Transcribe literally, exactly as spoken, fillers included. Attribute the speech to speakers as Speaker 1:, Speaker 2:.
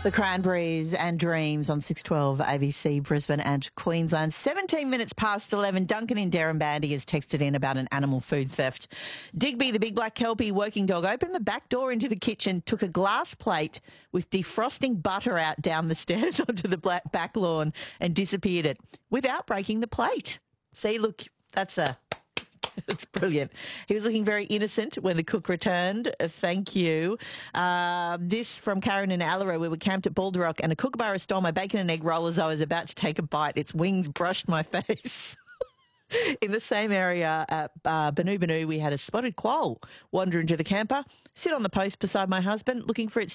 Speaker 1: The Cranberries and Dreams on six twelve A B C Brisbane and Queensland. seventeen minutes past eleven. Duncan in Derrimbandy has texted in about an animal food theft. Digby, the big black Kelpie working dog, opened the back door into the kitchen, took a glass plate with defrosting butter out down the stairs onto the black back lawn and disappeared it without breaking the plate. See, look, that's a... It's brilliant. He was looking very innocent when the cook returned. Uh, thank you. Uh, this from Karen in Allera. We were camped at Balderrock and a kookaburra stole my bacon and egg roll as I was about to take a bite. Its wings brushed my face. In the same area at uh, Banu Banu, we had a spotted quoll wander into the camper, sit on the post beside my husband, looking for its